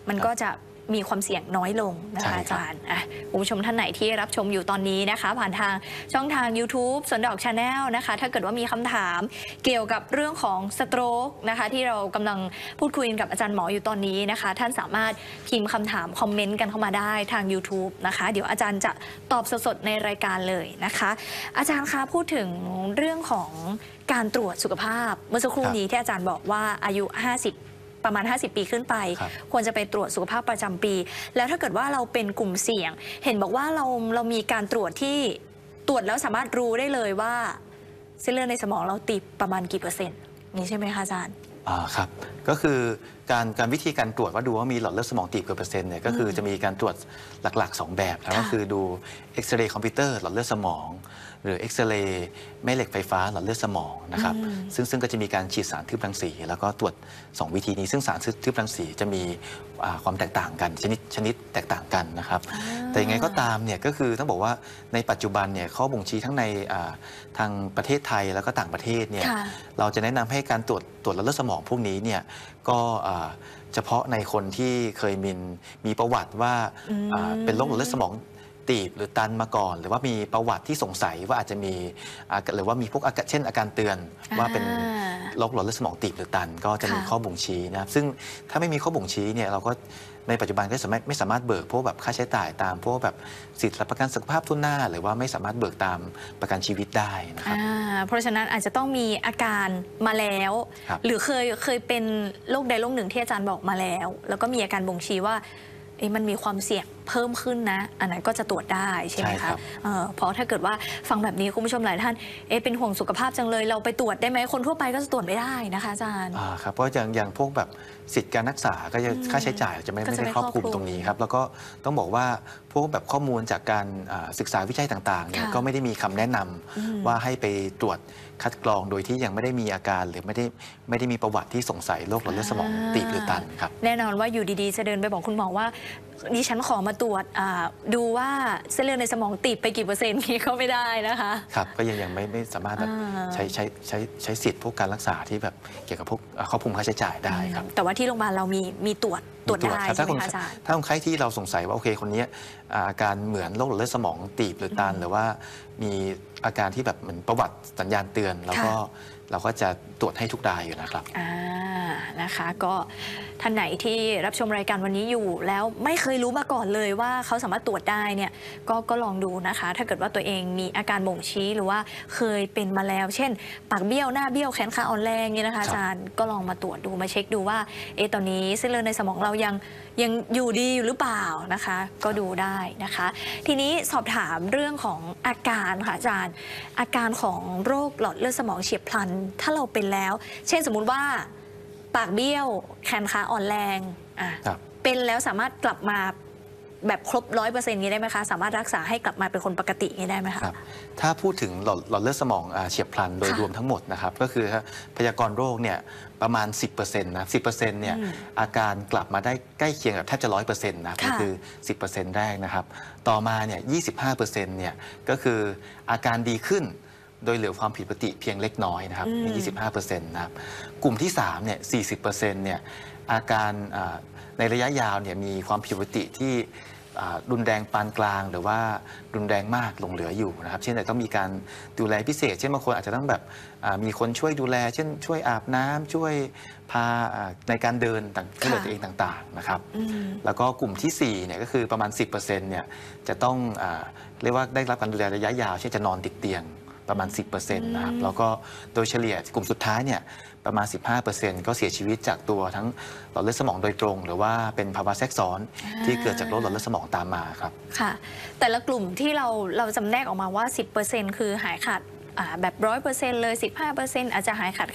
มันก็จะมีความเสี่ยงน้อยลงนะคะอาจารย์คุณผู้ชมท่านไหนที่รับชมอยู่ตอนนี้นะคะผ่านทางช่องทาง YouTube สวนดอก Channel นะคะถ้าเกิดว่ามีคำถามเกี่ยวกับเรื่องของสโตรกนะคะที่เรากำลังพูดคุยกับอาจารย์หมออยู่ตอนนี้นะคะท่านสามารถพิมพ์คำถามคอมเมนต์กันเข้ามาได้ทาง YouTube นะคะเดี๋ยวอาจารย์จะตอบสดๆในรายการเลยนะคะอาจารย์คะพูดถึงเรื่องของการตรวจสุขภาพเมื่อสักครู่นี้ที่อาจารย์บอกว่าอายุประมาณ50 ปีขึ้นไปควรจะไปตรวจสุขภาพประจำปีแล้วถ้าเกิดว่าเราเป็นกลุ่มเสี่ยงเห็นบอกว่าเรามีการตรวจที่ตรวจแล้วสามารถรู้ได้เลยว่าเส้นเลือดในสมองเราตีบประมาณกี่เปอร์เซ็นต์นี่ใช่ไหมคะอาจารย์ครับก็คือการวิธีการตรวจว่าดูว่ามีหลอดเลือดสมองตีบกี่เปอร์เซ็นต์เนี่ยก็คือจะมีการตรวจหลักๆ2แบบนะก็คือดูเอ็กซเรย์คอมพิวเตอร์หลอดเลือดสมองหรือเอ็กซเรย์แม่เหล็กไฟฟ้าหลอดเลือดสมองนะครับซึ่งก็จะมีการฉีดสารทึบรังสีแล้วก็ตรวจ2วิธีนี้ซึ่งสารทึบรังสีจะมีความแตกต่างกันชนิดแตกต่างกันนะครับแต่ยังไงก็ตามเนี่ยก็คือต้องบอกว่าในปัจจุบันเนี่ยข้อบ่งชี้ทั้งในทางประเทศไทยแล้วก็ต่างประเทศเนี่ยเราจะแนะนำให้การตรวจหลอดเลือดสมองพวกนี้เนี่ยก็เฉพาะในคนที่เคยมีประวัติว่าเป็นโรคหลอดเลือดสมองตีบหรือตันมาก่อนหรือว่ามีประวัติที่สงสัยว่าอาจจะมีหรือว่ามีพวกเช่นอาการเตือนว่าเป็นโรคหลอดเลือดสมองตีบหรือตันก็จะมีข้อบ่งชี้นะครับซึ่งถ้าไม่มีข้อบ่งชี้เนี่ยเราก็ในปัจจุบันก็ไม่สามารถเบิกพวกแบบค่าใช้จ่ายตามพวกแบบสิทธิประกันสุขภาพทั่วหน้าหรือว่าไม่สามารถเบิกตามประกันชีวิตได้นะครับเพราะฉะนั้นอาจจะต้องมีอาการมาแล้วหรือเคยเป็นโรคใดโรคหนึ่งที่อาจารย์บอกมาแล้วก็มีอาการบ่งชี้ว่ามันมีความเสี่ยงเพิ่มขึ้นนะอันนั้นก็จะตรวจได้ใช่ไหมคะเพราะถ้าเกิดว่าฟังแบบนี้คุณผู้ชมหลายท่านเป็นห่วงสุขภาพจังเลยเราไปตรวจได้ไหมคนทั่วไปก็จะตรวจไม่ได้นะคะอาจารย์ครับเพราะอย่างพวกแบบสิทธิการรักษาก็จะค่าใช้จ่ายจะไม่ได้ครอบคลุมตรงนี้ครับแล้วก็ต้องบอกว่าพวกแบบข้อมูลจากการศึกษาวิจัยต่างๆเนี่ยก็ไม่ได้มีคำแนะนำว่าให้ไปตรวจคัดกรองโดยที่ยังไม่ได้มีอาการหรือไม่ได้มีประวัติที่สงสัยโรคหลอดเลือดสมองตีบหรือตันครับแน่นอนว่าอยู่ดีๆจะเดินไปบอกคุณหมอว่าดิฉันขอมาตรวจดูว่าเส้นเลือดในสมองตีบไปกี่เปอร์เซ็นต์นี้ก็ไม่ได้นะคะครับก็ยังไม่สามารถแบบใช้สิทธิ์พวกการรักษาที่แบบเกี่ยวกับพวกครอบคลุมค่าใช้จ่ายได้ครับแต่ว่าที่โรงพยาบาลเรามีตรวจได้ใช่ไหมคะอาจารย์ถ้าคนไข้ที่เราสงสัยว่าโอเคคนนี้อาการเหมือนโรคหลอดเลือดสมองตีบหรือตันหรือว่ามีอาการที่แบบเหมือนประวัติสัญญาณเตือนแล้วก็เราก็จะตรวจให้ทุกรายอยู่นะครับนะคะก็ท่านไหนที่รับชมรายการวันนี้อยู่แล้วไม่เคยรู้มาก่อนเลยว่าเขาสามารถตรวจได้เนี่ยก็ลองดูนะคะถ้าเกิดว่าตัวเองมีอาการบ่งชี้หรือว่าเคยเป็นมาแล้วเช่นปากเบี้ยวหน้าเบี้ยวแขนขาอ่อนแรงเนี่ยนะคะอาจารย์ก็ลองมาตรวจดูมาเช็คดูว่าตอนนี้เส้นเลือดในสมองเรายังอยู่ดีอยู่หรือเปล่านะคะก็ดูได้นะคะทีนี้สอบถามเรื่องของอาการค่ะอาจารย์อาการของโรคหลอดเลือดสมองเฉียบพลันถ้าเราเป็นแล้วเช่นสมมุติว่าปากเบี้ยวแขนขาอ่อนแรงเป็นแล้วสามารถกลับมาแบบครบ100%นี้ได้ไหมคะสามารถรักษาให้กลับมาเป็นคนปกตินี้ได้ไหมคะถ้าพูดถึงหลอดเลือดสมองเฉียบพลันโดยรวมทั้งหมดนะครับก็คือพยากรณ์โรคเนี่ยประมาณ 10% นะ 10% เนี่ยอาการกลับมาได้ใกล้เคียงกับแทบจะ 100% นะนี่คือ 10% แรกนะครับต่อมาเนี่ย 25% เนี่ยก็คืออาการดีขึ้นโดยเหลือความผิดปกติเพียงเล็กน้อยนะครับมี 25% นะครับกลุ่มที่3เนี่ย 40% เนี่ยอาการในระยะยาวเนี่ยมีความผิดปกติที่รุนแรงปานกลางหรือว่ารุนแรงมากหลงเหลืออยู่นะครับเช่นต้องมีการดูแลพิเศษเช่นบางคนอาจจะต้องแบบมีคนช่วยดูแลเช่นช่วยอาบน้ำช่วยพาในการเดินช่วยเหลือตัวเองต่างๆนะครับแล้วก็กลุ่มที่4เนี่ยก็คือประมาณ 10% เนี่ยจะต้องเรียกว่าได้รับการดูแลระยะยาวเช่นจะนอนติดเตียงประมาณ 10% นะครับแล้วก็โดยเฉลี่ยกลุ่มสุดท้ายเนี่ยประมาณ 15% ก็เสียชีวิตจากตัวทั้งหลอดเลือดสมองโดยตรงหรือว่าเป็นภาวะแทรกซ้อนที่เกิดจากโรคหลอดเลือดสมองตามมาครับค่ะแต่ละกลุ่มที่เราจำแนกออกมาว่า 10% คือหายขาดแบบ 100% เลย 15% อาจจะหายขาดแค่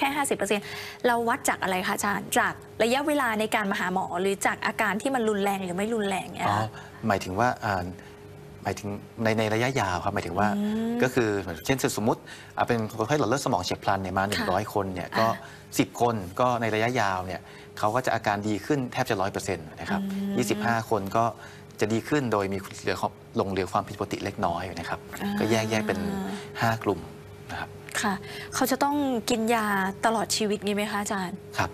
50% เราวัดจากอะไรคะอาจารย์จากระยะเวลาในการมาหาหมอหรือจากอาการที่มันรุนแรงหรือไม่รุนแรงเนี่ยหมายถึงว่าหมายถึงในระยะยาวครับหมายถึงว่าก็คือเช่นสมมติเป็นคนไข้หลอดเลือดสมองเฉียบพลันเนี่ยมา100 คนเนี่ยก็10 คนก็ในระยะยาวเนี่ยเขาก็จะอาการดีขึ้นแทบจะ 100% นะครับ25 คนก็จะดีขึ้นโดยมีหลงเหลือความผิดปกติเล็กน้อยนะครับก็แยกเป็น5 กลุ่มนะครับค่ะเขาจะต้องกินยาตลอดชีวิตนี้ไหมคะอาจารย์ครับ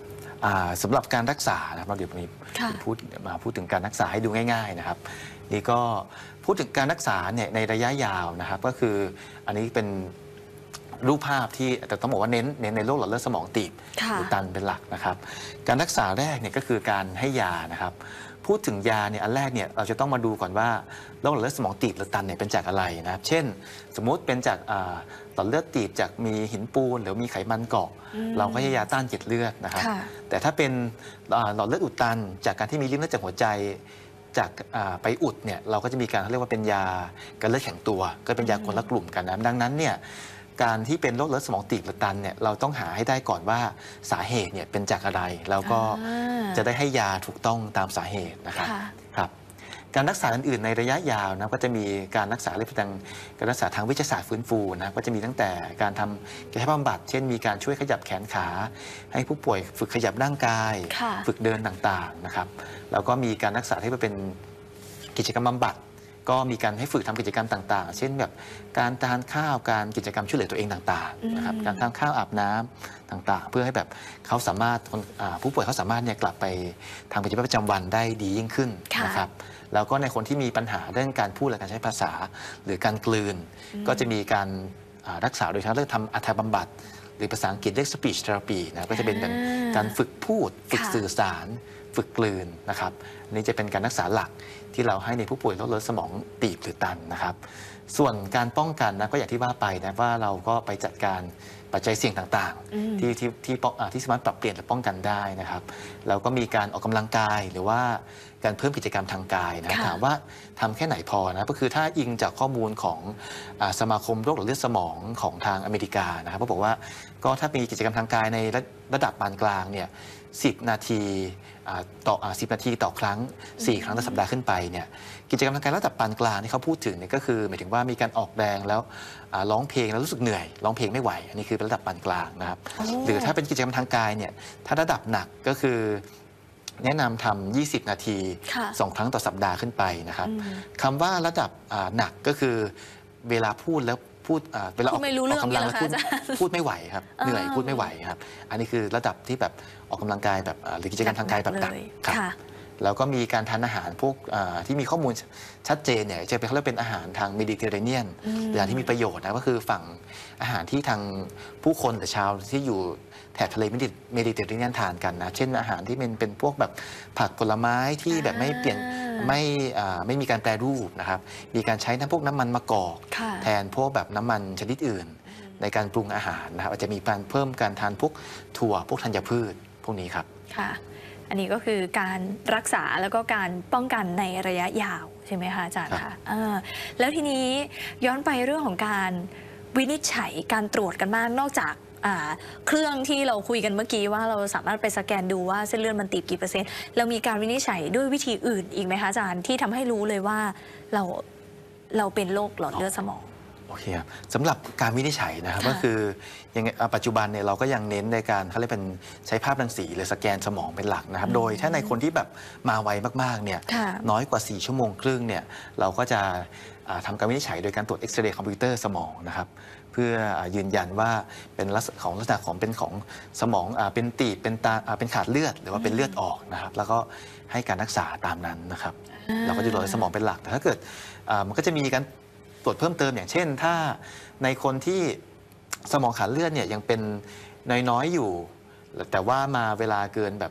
สำหรับการรักษานะครับเราเดี๋ยววันนี้พูดถึงการรักษาให้ดูง่ายๆนะครับนี่ก็พูดถึงการรักษาเนี่ยในระยะยาวนะครับก็คืออันนี้เป็นรูปภาพที่แต่ต้องบอกว่าเน้นในโรคหลอดเลือดสมองตีบอุดตันเป็นหลักนะครับการรักษาแรกเนี่ยก็คือการให้ยานะครับพูดถึงยาเนี่ยอันแรกเนี่ยเราจะต้องมาดูก่อนว่าโรคหลอดเลือดสมองตีบหรือตันเนี่ยเป็นจากอะไรนะครับเช่นสมมุติเป็นจากหลอดเลือดตีบจากมีหินปูนหรือมีไขมันเกาะเราก็ให้ยาต้านเกล็ดเลือดนะครับแต่ถ้าเป็นหลอดเลือดอุดตันจากการที่มีริ่มเลือดจากหัวใจจากไปอุดเนี่ยเราก็จะมีการเรียกว่าเป็นยากันเลือดแข็งตัวก็เป็นยาคนละกลุ่มกันนะดังนั้นเนี่ยการที่เป็นโรคเลือดสมองตีบหรือตันเนี่ยเราต้องหาให้ได้ก่อนว่าสาเหตุเนี่ยเป็นจากอะไรแล้วก็จะได้ให้ยาถูกต้องตามสาเหตุนะครับการรักษาอื่นๆในระยะยาวนะก็จะมีการรักษาเรื่องการรักษาทางวิทยาศาสตร์ฟื้นฟูนะก็จะมีตั้งแต่การทำกายภาพบำบัดเช่นมีการช่วยขยับแขนขาให้ผู้ป่วยฝึกขยับร่างกายฝึกเดินต่างๆนะครับแล้วก็มีการรักษาที่เป็นกิจกรรมบำบัดก็มีการให้ฝึกทำกิจกรรมต่างๆเช่นแบบการทานข้าวการกิจกรรมช่วยเหลือตัวเองต่างๆนะครับการทานข้าวอาบน้ำต่างๆเพื่อให้แบบเขาสามารถผู้ป่วยเขาสามารถเนี่ยกลับไปทำกิจวัตรประจำวันได้ดียิ่งขึ้นนะครับแล้วก็ในคนที่มีปัญหาเรื่องการพูดและการใช้ภาษาหรือการกลืนก็จะมีการรักษาโดยทั้งเรื่องทำอัธบำบัดหรือภาษาอังกฤษเรียก speech therapy นะก็จะเป็นการฝึกพูดฝึกสื่อสารฝึกกลืนนะครับนี่จะเป็นการรักษาหลักที่เราให้ในผู้ป่วยโรคเลือดสมองตีบหรือตันนะครับส่วนการป้องกันนะก็อย่างที่ว่าไปนะว่าเราก็ไปจัดการปัจจัยเสี่ยงต่างๆที่สามารถปรับเปลี่ยนและป้องกันได้นะครับแล้วก็มีการออกกำลังกายหรือว่าการเพิ่มกิจกรรมทางกายนะถามว่าทำแค่ไหนพอนะก็คือถ้าอิงจากข้อมูลของสมาคมโรคหลอดเลือดสมองของทางอเมริกานะครับเขาบอกว่าก็ถ้ามีกิจกรรมทางกายในระดับปานกลางเนี่ย10 นาที10 นาทีต่อครั้ง4 ครั้งต่อสัปดาห์ขึ้นไปเนี่ยกิจกรรมทางกายระดับปานกลางที่เขาพูดถึงเนี่ยก็คือหมายถึงว่ามีการออกแรงแล้วร้องเพลงแล้วรู้สึกเหนื่อยร้องเพลงไม่ไหวอันนี้คือเป็นระดับปานกลางนะครับหรือถ้าเป็นกิจกรรมทางกายเนี่ยถ้าระดับหนักก็คือแนะนำทำ20 นาที2 ครั้งต่อสัปดาห์ขึ้นไปนะครับคำว่าระดับหนักก็คือเวลาพูดแล้วพูดเวลาออกกำลังแล้วพูดไม่ไหวครับเหนื่อยพูดไม่ไหวครับอันนี้คือระดับที่แบบออกกำลังกายแบบหรือกิจกรรมทางกายแบบหนักครับแล้วก็มีการทานอาหารพวกที่มีข้อมูลชัดเจนเนี่ยจะเป็นเขาเรียกเป็นอาหารทางเมดิเตอร์เรเนียนอาหารที่มีประโยชน์นะก็คือฝั่งอาหารที่ทางผู้คนหรือชาวที่อยู่แถบทะเลเมดิเตอร์เรเนียนทานกันนะเช่นอาหารที่เป็นพวกแบบผักผลไม้ที่แบบไม่เปลี่ยนไม่มีการแปรรูปนะครับมีการใช้พวกน้ำมันมะกอกแทนพวกแบบน้ำมันชนิดอื่นในการปรุงอาหารนะครับอาจจะมีการเพิ่มการทานพวกถั่วพวกธัญพืชพวกนี้ครับค่ะอันนี้ก็คือการรักษาแล้วก็การป้องกันในระยะยาวใช่ไหมคะอาจารย์คะแล้วทีนี้ย้อนไปเรื่องของการวินิจฉัยการตรวจกันบ้างนอกจากเครื่องที่เราคุยกันเมื่อกี้ว่าเราสามารถไปสแกนดูว่าเส้นเลือดมันตีบกี่เปอร์เซ็นต์เรามีการวินิจฉัยด้วยวิธีอื่นอีกไหมคะอาจารย์ที่ทำให้รู้เลยว่าเราเป็นโรคหลอดเลือดสมองโอเคครับสำหรับการวินิจฉัยนะครับก็คือยังปัจจุบันเนี่ยเราก็ยังเน้นในการเขาเรียกเป็นใช้ภาพรังสีหรือสแกนสมองเป็นหลักนะครับโดยถ้าในคนที่แบบมาไวมากๆเนี่ยน้อยกว่า4 ชั่วโมงครึ่งเนี่ยเราก็จะทำการวินิจฉัยโดยการตรวจเอ็กซเรย์คอมพิวเตอร์สมองนะครับเพื่อยืนยันว่าเป็นลักษณะของเป็นของสมองเป็นตีบเป็นขาดเลือดหรือว่าเป็นเลือดออกนะครับแล้วก็ให้การรักษาตามนั้นนะครับเราก็จะตรวจสมองเป็นหลักแต่ถ้าเกิดมันก็จะมีการตรวจเพิ่มเติมอย่างเช่นถ้าในคนที่สมองขาดเลือดเนี่ยยังเป็นน้อยๆอยู่แต่ว่ามาเวลาเกินแบบ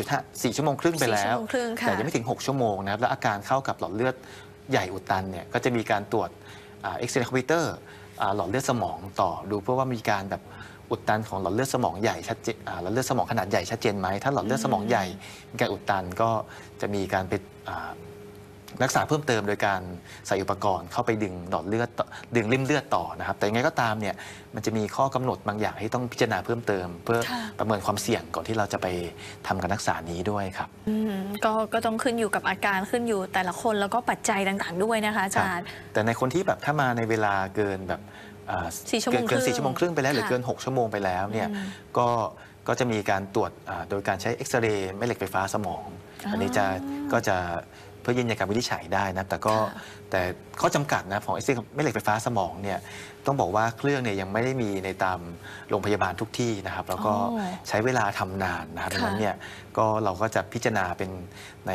4 ชั่วโมงครึ่งไปแล้วแต่ยังไม่ถึง6 ชั่วโมงนะครับแล้วอาการเข้ากับหลอดเลือดใหญ่อุดตันเนี่ยก็จะมีการตรวจเอ็กซเรย์คอมพิวเตอร์หลอดเลือดสมองต่อดูเพื่อว่ามีการแบบอุดตันของหลอดเลือดสมองใหญ่ชัดเจนหลอดเลือดสมองขนาดใหญ่ชัดเจนไหมถ้าหลอดเลือดสมองใหญ่มีการอุดตันก็จะมีการไปรักษาเพิ่มเติมโดยการใส่อุปกรณ์เข้าไปดึงหลอดเลือดดึงริ่มเลือดต่อนะครับแต่ยังไงก็ตามเนี่ยมันจะมีข้อกำหนดบางอย่างที่ต้องพิจารณาเพิ่มเติมเพื่อประเมินความเสี่ยงก่อนที่เราจะไปทำการรักษานี้ด้วยครับก็ต้องขึ้นอยู่กับอาการขึ้นอยู่แต่ละคนแล้วก็ปัจจัยต่างๆด้วยนะคะอาจารย์แต่ในคนที่แบบถ้ามาในเวลาเกินแบบ 4 ชั่วโมงเกิน4 ชั่วโมงครึ่งไปแล้วหรือเกิน6 ชั่วโมงไปแล้วเนี่ยก็จะมีการตรวจโดยการใช้เอ็กซเรย์แม่เหล็กไฟฟ้าสมองอันนี้ก็จะพื่อยืนยันการวินิจฉัยได้นะแต่ข้อจำกัดนะของเส้นแม่เหล็กไฟฟ้าสมองเนี่ยต้องบอกว่าเครื่องเนี่ยยังไม่ได้มีในตามโรงพยาบาลทุกที่นะครับแล้วก็ใช้เวลาทำนานนะครับดังนั้นเนี่ยก็เราก็จะพิจารณาเป็นใน